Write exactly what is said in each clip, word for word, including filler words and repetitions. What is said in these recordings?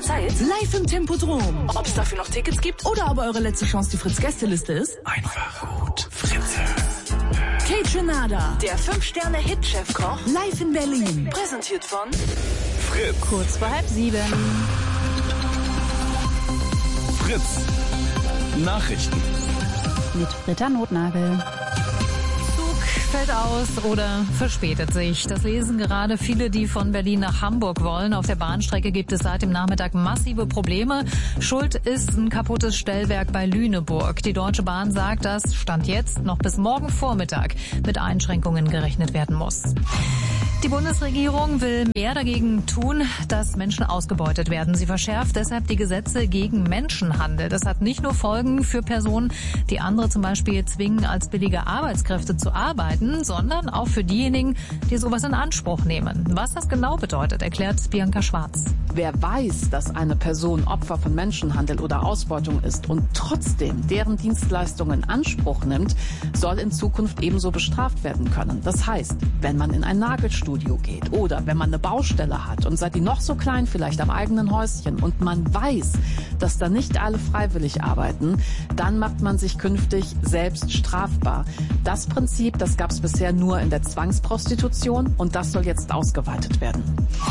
jederzeit live im Tempodrom. Ob es dafür noch Tickets gibt oder ob eure letzte Chance die Fritz-Gästeliste ist? Einfach gut. Fritze. Kate der fünf Sterne Hit-Chefkoch, live in Berlin. Präsentiert von Fritz. Kurz vor halb sieben. Fritz. Nachrichten. Mit Britta Notnagel. Fällt aus oder verspätet sich. Das lesen gerade viele, die von Berlin nach Hamburg wollen. Auf der Bahnstrecke gibt es seit dem Nachmittag massive Probleme. Schuld ist ein kaputtes Stellwerk bei Lüneburg. Die Deutsche Bahn sagt, dass Stand jetzt noch bis morgen Vormittag mit Einschränkungen gerechnet werden muss. Die Bundesregierung will mehr dagegen tun, dass Menschen ausgebeutet werden. Sie verschärft deshalb die Gesetze gegen Menschenhandel. Das hat nicht nur Folgen für Personen, die andere zum Beispiel zwingen, als billige Arbeitskräfte zu arbeiten, sondern auch für diejenigen, die sowas in Anspruch nehmen. Was das genau bedeutet, erklärt Bianca Schwarz. Wer weiß, dass eine Person Opfer von Menschenhandel oder Ausbeutung ist und trotzdem deren Dienstleistungen in Anspruch nimmt, soll in Zukunft ebenso bestraft werden können. Das heißt, wenn man in ein Nagelstudio geht oder wenn man eine Baustelle hat und seid ihr noch so klein, vielleicht am eigenen Häuschen und man weiß, dass da nicht alle freiwillig arbeiten, dann macht man sich künftig selbst strafbar. Das Prinzip, das gab es bisher nur in der Zwangsprostitution und das soll jetzt ausgeweitet werden.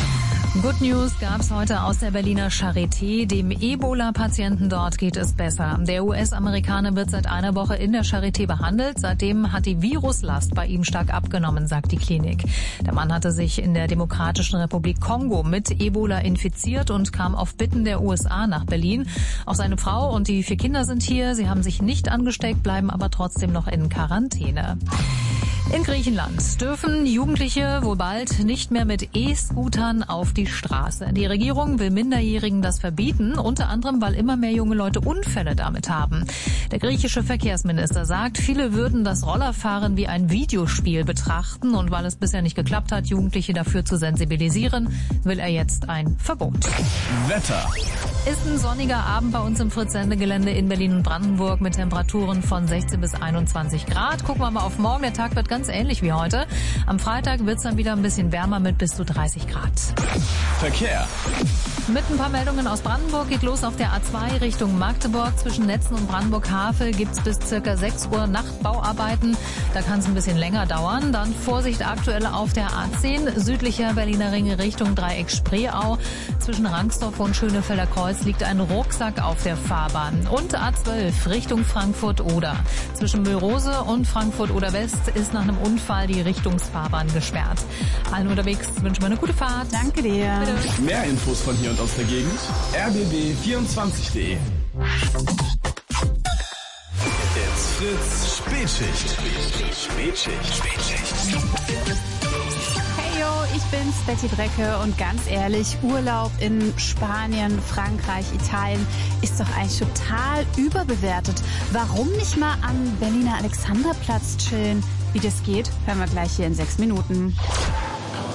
Good News gab's heute aus der Berliner Charité. Dem Ebola-Patienten dort geht es besser. Der U S-Amerikaner wird seit einer Woche in der Charité behandelt. Seitdem hat die Viruslast bei ihm stark abgenommen, sagt die Klinik. Der Mann hatte sich in der Demokratischen Republik Kongo mit Ebola infiziert und kam auf Bitten der U S A nach Berlin. Auch seine Frau und die vier Kinder sind hier. Sie haben sich nicht angesteckt, bleiben aber trotzdem noch in Quarantäne. In Griechenland dürfen Jugendliche wohl bald nicht mehr mit E-Scootern auf die Straße. Die Regierung will Minderjährigen das verbieten, unter anderem, weil immer mehr junge Leute Unfälle damit haben. Der griechische Verkehrsminister sagt, viele würden das Rollerfahren wie ein Videospiel betrachten und weil es bisher nicht geklappt hat, Jugendliche dafür zu sensibilisieren, will er jetzt ein Verbot. Wetter. Ist ein sonniger Abend bei uns im Fritz-Sendegelände in Berlin und Brandenburg mit Temperaturen von sechzehn bis einundzwanzig Grad. Gucken wir mal auf morgen. Der Tag wird ganz ähnlich wie heute. Am Freitag wird es dann wieder ein bisschen wärmer mit bis zu dreißig Grad. Verkehr. Mit ein paar Meldungen aus Brandenburg geht los auf der A zwei Richtung Magdeburg. Zwischen Netzen und Brandenburg-Havel gibt's bis circa sechs Uhr Nachtbauarbeiten. Da kann es ein bisschen länger dauern. Dann Vorsicht aktuell auf der A zehn südlicher Berliner Ring Richtung Dreieck Spreeau. Zwischen Rangsdorf und Schönefelder Kreuz liegt ein Rucksack auf der Fahrbahn. Und A zwölf Richtung Frankfurt-Oder. Zwischen Müllrose und Frankfurt-Oder-West ist nach einem Unfall die Richtungsfahrbahn gesperrt. Allen unterwegs wünschen wir eine gute Fahrt. Danke dir. Bitte. Mehr Infos von hier und aus der Gegend. r b b vierundzwanzig punkt de. It's Fritz Spätschicht. Spätschicht. Spätschicht. Hey yo, ich bin's, Betty Brecke und ganz ehrlich, Urlaub in Spanien, Frankreich, Italien ist doch eigentlich total überbewertet. Warum nicht mal am Berliner Alexanderplatz chillen? Wie das geht, hören wir gleich hier in sechs Minuten.